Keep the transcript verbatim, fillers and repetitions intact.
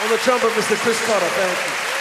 On the trumpet, Mister Chris Carter, thank you.